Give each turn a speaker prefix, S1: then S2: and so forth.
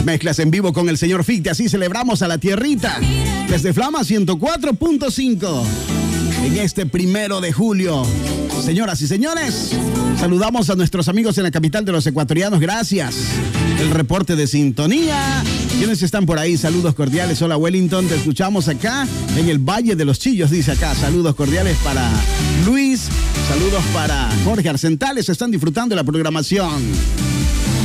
S1: mezclas en vivo con el señor Ficte. Así celebramos a la tierrita. Desde Flama 104.5. En este 1 de julio. Señoras y señores, saludamos a nuestros amigos en la capital de los ecuatorianos. Gracias. El reporte de sintonía. ¿Quiénes están por ahí? Saludos cordiales. Hola, Wellington. Te escuchamos acá en el Valle de los Chillos, dice acá. Saludos cordiales para Luis. Saludos para Jorge Arcentales. Están disfrutando de la programación.